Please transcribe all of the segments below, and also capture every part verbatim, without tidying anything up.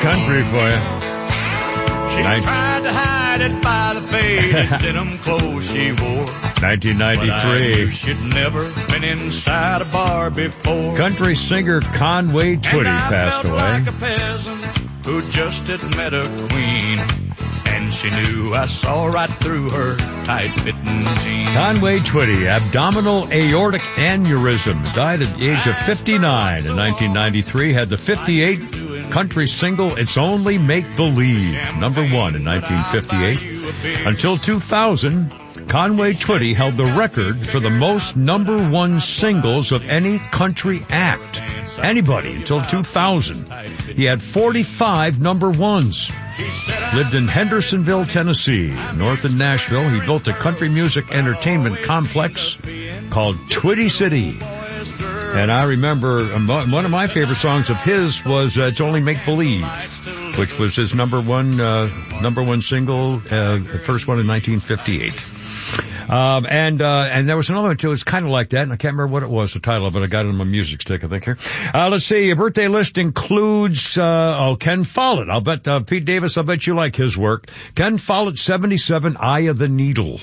Country for you. She Nice. tried to hide it by the faded denim clothes she wore. nineteen But I knew ninety-three. she'd never been inside a bar before. Country singer Conway Twitty and I passed felt away. like a peasant who just had met a queen. And she knew I saw right through her tight-fitting jeans. Conway Twitty, abdominal aortic aneurysm, died at the age of fifty-nine in nineteen ninety-three, had the fifty-eight country single It's Only Make Believe, number one in nineteen fifty-eight. Until two thousand, Conway Twitty held the record for the most number one singles of any country act. Anybody until two thousand. He had forty-five number ones. Lived in Hendersonville, Tennessee, north of Nashville. He built a country music entertainment complex called Twitty City. And I remember um, one of my favorite songs of his was uh, It's Only Make Believe, which was his number one, uh, number one single, uh, first one in nineteen fifty-eight. Um, and, uh, and there was another one too. It's kind of like that, and I can't remember what it was, the title of it. I got it on my music stick, I think, here. Uh, let's see. Your birthday list includes, uh, oh, Ken Follett. I'll bet, uh, Pete Davis, I'll bet you like his work. Ken Follett, seventy-seven, Eye of the Needle.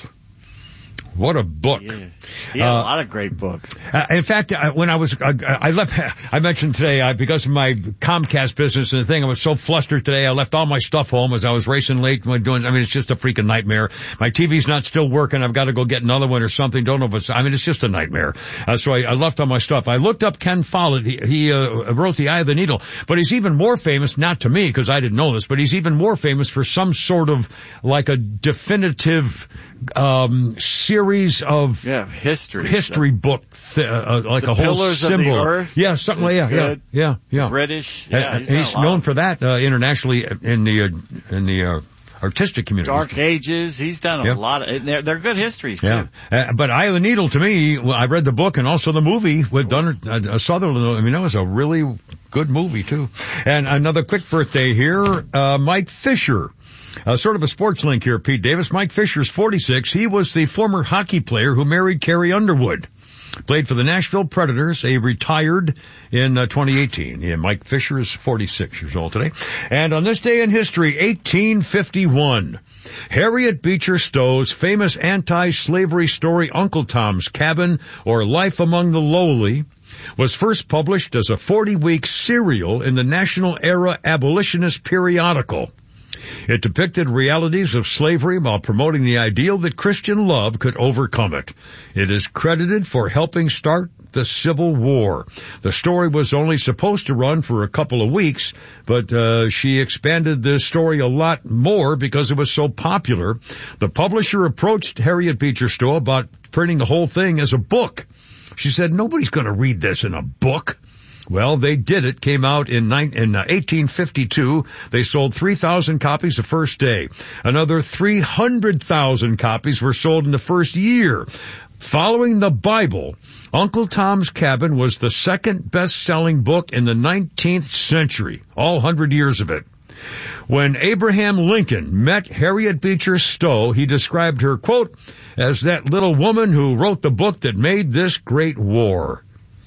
What a book. Yeah, he had Uh, a lot of great books. Uh, in fact, uh, when I was, uh, I left, I mentioned today, uh, because of my Comcast business and the thing, I was so flustered today, I left all my stuff home as I was racing late, doing, I mean, it's just a freaking nightmare. My T V's not still working, I've got to go get another one or something, don't know if it's, I mean, it's just a nightmare. Uh, so I, I left all my stuff. I looked up Ken Follett, he, he uh, wrote The Eye of the Needle, but he's even more famous, not to me, because I didn't know this, but he's even more famous for some sort of, like a definitive, um, series of Yeah, history. history book, th- uh, like The a whole Pillars of the symbol. Earth Yeah, something like is yeah, yeah, good. yeah, yeah. British. Uh, Yeah, he's he's, done a lot known of- for that uh, internationally in the uh, in the uh, artistic community. Dark Ages. He's done a Yeah. lot of. They're, they're good histories Yeah, too. uh, but Eye of the Needle to me, well, I read the book and also the movie with Dunner, uh, Sutherland. I mean, that was a really good movie too. And another quick birthday here, uh, Mike Fisher. Uh, sort of a sports link here, Pete Davis. Mike Fisher's forty-six. He was the former hockey player who married Carrie Underwood. Played for the Nashville Predators. He retired in uh, twenty eighteen. Yeah, Mike Fisher is forty-six years old today. And on this day in history, eighteen fifty-one, Harriet Beecher Stowe's famous anti-slavery story Uncle Tom's Cabin, or Life Among the Lowly, was first published as a forty-week serial in the National Era Abolitionist periodical. It depicted realities of slavery while promoting the ideal that Christian love could overcome it. It is credited for helping start the Civil War. The story was only supposed to run for a couple of weeks, but uh, she expanded the story a lot more because it was so popular. The publisher approached Harriet Beecher Stowe about printing the whole thing as a book. She said, nobody's going to read this in a book. Well, they did it. Came out in, nine, in uh, eighteen fifty-two. They sold three thousand copies the first day. Another three hundred thousand copies were sold in the first year. Following the Bible, Uncle Tom's Cabin was the second best-selling book in the nineteenth century, all hundred years of it. When Abraham Lincoln met Harriet Beecher Stowe, he described her, quote, as that little woman who wrote the book that made this great war.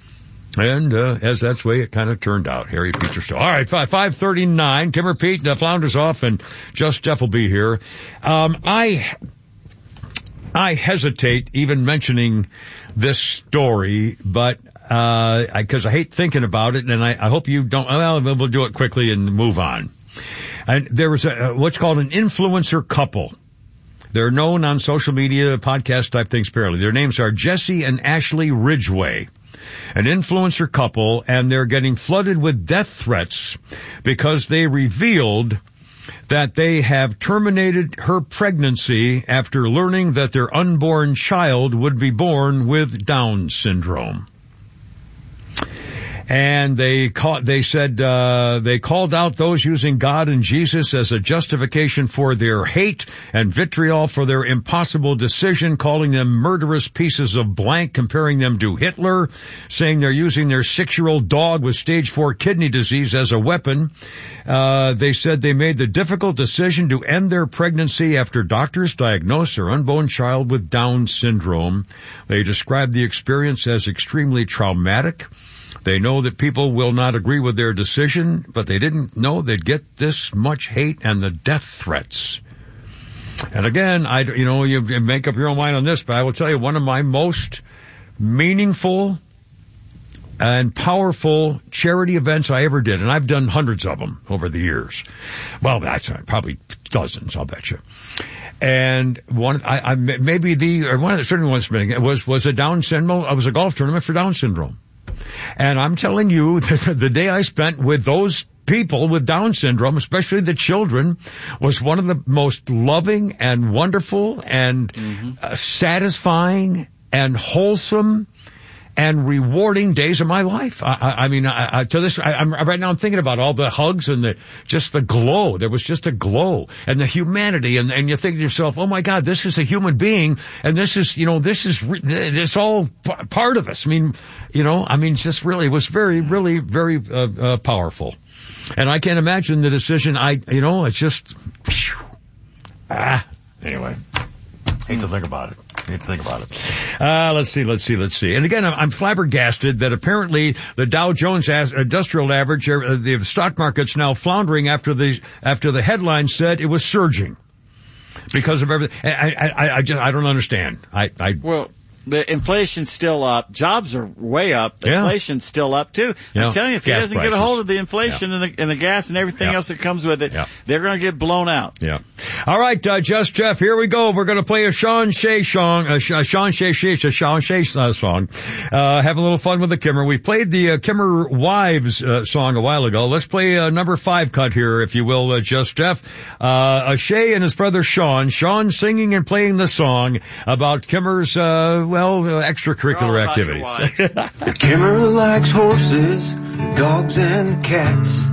And, uh, as that's the way it kind of turned out, Harriet Beecher Stowe. All right, five thirty-nine, Timmer Pete, the Flounders off, and Just Jeff will be here. Um, I, I hesitate even mentioning this story, but, uh, I, cause I hate thinking about it, and I, I hope you don't, well, we'll do it quickly and move on. And there was a, what's called an influencer couple. They're known on social media, podcast type things, apparently. Their names are Jesse and Ashley Ridgway. An influencer couple, and they're getting flooded with death threats because they revealed that they have terminated her pregnancy after learning that their unborn child would be born with Down syndrome. And they call, they said, uh, they called out those using God and Jesus as a justification for their hate and vitriol for their impossible decision, calling them murderous pieces of blank, comparing them to Hitler, saying they're using their six-year-old dog with stage four kidney disease as a weapon. Uh, they said they made the difficult decision to end their pregnancy after doctors diagnosed their unborn child with Down syndrome. They described the experience as extremely traumatic. They know know that people will not agree with their decision, but they didn't know they'd get this much hate and the death threats. And again, I, you know, you make up your own mind on this, but I will tell you one of my most meaningful and powerful charity events I ever did, and I've done hundreds of them over the years. Well, that's probably dozens, I'll bet you. And one, I, I maybe the or one of the certain ones was was a Down syndrome. It was a golf tournament for Down syndrome, and I'm telling you, the, the day I spent with those people with Down syndrome, especially the children, was one of the most loving and wonderful and mm-hmm. uh, satisfying and wholesome and rewarding days of my life. I, I, I mean, I, I, to this, I, I'm right now I'm thinking about all the hugs and the, just the glow. There was just a glow and the humanity. And, and you think to yourself, oh my God, this is a human being. And this is, you know, this is, it's all p- part of us. I mean, you know, I mean, just really, it was very, really, very, uh, uh, powerful. And I can't imagine the decision. I, you know, it's just, phew, ah, anyway. Hate to think about it. Hate to think about it. Uh, let's see, let's see, let's see. And again, I'm, I'm flabbergasted that apparently the Dow Jones Industrial Average, uh, the stock market's now floundering after the, after the headline said it was surging because of everything. I, I, I, I just, I don't understand. I, I, well, the inflation's still up. Jobs are way up. The yeah. inflation's still up too. Yeah. I'm telling you, if he gas doesn't prices. get a hold of the inflation yeah. and, the, and the gas and everything yeah. else that comes with it, yeah. they're going to get blown out. Yeah. All right, uh, Just Jeff, here we go. We're going to play a Sean Shea song, a Sean Shea, Shea, a Sean Shea uh, song. Uh, have a little fun with the Kimmer. We played the uh, Kimmer Wives uh, song a while ago. Let's play uh, number five cut here, if you will, uh, Just Jeff. Uh, a Shea and his brother Sean. Sean singing and playing the song about Kimmer's, uh, well, uh, extracurricular activities. Kimmer likes horses, dogs, and cats.